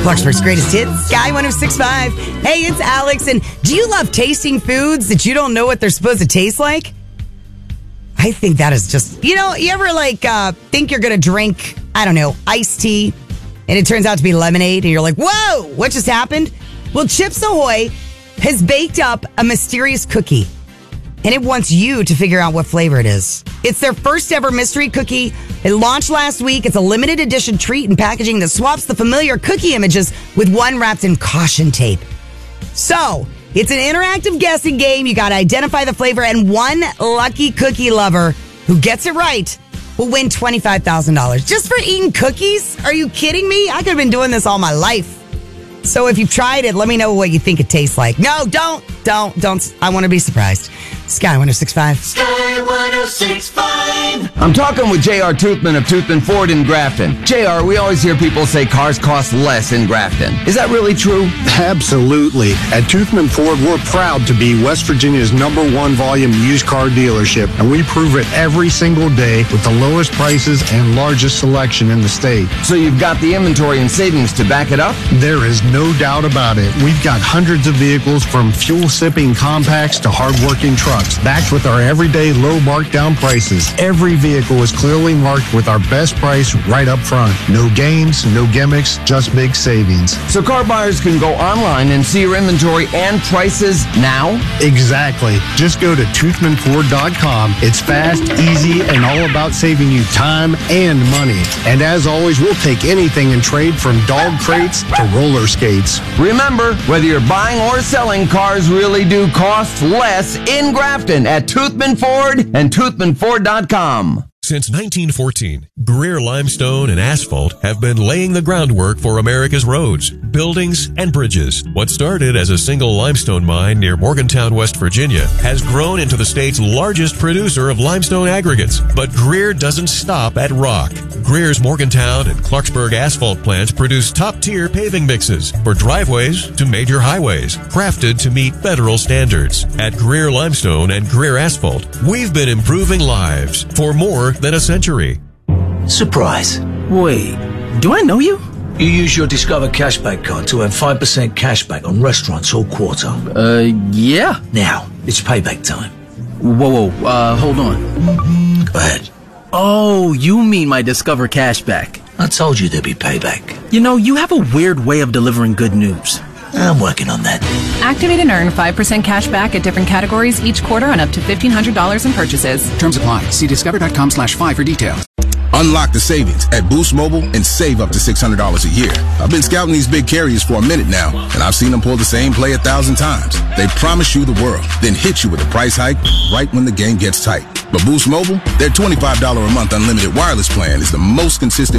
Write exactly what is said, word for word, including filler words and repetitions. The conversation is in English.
Clarksburg's greatest hits, Sky one oh six point five. Hey, it's Alex, and do you love tasting foods that you don't know what they're supposed to taste like? I think that is just, you know, you ever like uh, think you're going to drink, I don't know, iced tea, and it turns out to be lemonade, and you're like, whoa, what just happened? Well, Chips Ahoy has baked up a mysterious cookie, and it wants you to figure out what flavor it is. It's their first ever mystery cookie. It launched last week. It's a limited edition treat and packaging that swaps the familiar cookie images with one wrapped in caution tape. So, it's an interactive guessing game. You got to identify the flavor, and one lucky cookie lover who gets it right will win twenty-five thousand dollars. Just for eating cookies? Are you kidding me? I could have been doing this all my life. So if you've tried it, let me know what you think it tastes like. No, don't, don't, don't. I want to be surprised. Sky one oh six point five. Sky one oh six point five. I'm talking with J R Toothman of Toothman Ford in Grafton. J R, we always hear people say cars cost less in Grafton. Is that really true? Absolutely. At Toothman Ford, we're proud to be West Virginia's number one volume used car dealership, and we prove it every single day with the lowest prices and largest selection in the state. So you've got the inventory and savings to back it up? There is no doubt about it. We've got hundreds of vehicles from fuel-sipping compacts to hard-working trucks, backed with our everyday low markdown prices. Every vehicle is clearly marked with our best price right up front. No games, no gimmicks, just big savings. So car buyers can go online and see your inventory and prices now? Exactly. Just go to toothman ford dot com. It's fast, easy, and all about saving you time and money. And as always, we'll take anything in trade from dog crates to roller skates. Remember, whether you're buying or selling, cars really do cost less in Grafton at Toothman Ford and toothman ford dot com. Since nineteen fourteen, Greer Limestone and Asphalt have been laying the groundwork for America's roads, buildings, and bridges. What started as a single limestone mine near Morgantown, West Virginia, has grown into the state's largest producer of limestone aggregates. But Greer doesn't stop at rock. Greer's Morgantown and Clarksburg asphalt plants produce top-tier paving mixes for driveways to major highways, crafted to meet federal standards. At Greer Limestone and Greer Asphalt, we've been improving lives for more than a century. Surprise. Wait, do I know you? You use your Discover Cashback card to earn five percent cashback on restaurants all quarter. Uh, yeah. Now, it's payback time. Whoa, whoa, uh, hold on. Go ahead. Oh, you mean my Discover Cashback. I told you there'd be payback. You know, you have a weird way of delivering good news. I'm working on that. Activate and earn five percent cash back at different categories each quarter on up to fifteen hundred dollars in purchases. Terms apply. See discover dot com slash five for details. Unlock the savings at Boost Mobile and save up to six hundred dollars a year. I've been scouting these big carriers for a minute now, and I've seen them pull the same play a thousand times. They promise you the world, then hit you with a price hike right when the game gets tight. But Boost Mobile, their twenty-five dollars a month unlimited wireless plan is the most consistent